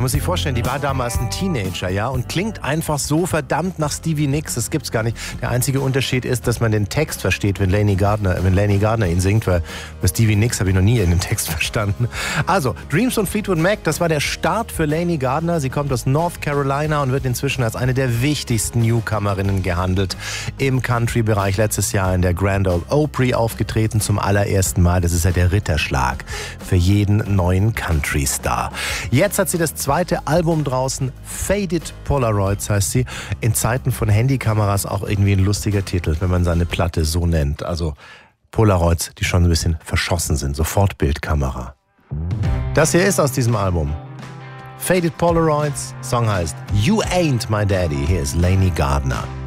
Man muss sich vorstellen, die war damals ein Teenager, ja, und klingt einfach so verdammt nach Stevie Nicks. Das gibt's gar nicht. Der einzige Unterschied ist, dass man den Text versteht, wenn Laney Gardner ihn singt, weil bei Stevie Nicks habe ich noch nie den Text verstanden. Also, Dreams von Fleetwood Mac, das war der Start für Laney Gardner. Sie kommt aus North Carolina und wird inzwischen als eine der wichtigsten Newcomerinnen gehandelt. Im Country-Bereich letztes Jahr in der Grand Ole Opry aufgetreten zum allerersten Mal. Das ist ja der Ritterschlag für jeden neuen Country-Star. Jetzt hat sie das zweite Album draußen, Faded Polaroids heißt sie. In Zeiten von Handykameras auch irgendwie ein lustiger Titel, wenn man seine Platte so nennt. Also Polaroids, die schon ein bisschen verschossen sind, Sofortbildkamera. Das hier ist aus diesem Album. Faded Polaroids, Song heißt You Ain't My Daddy. Hier ist Laney Gardner.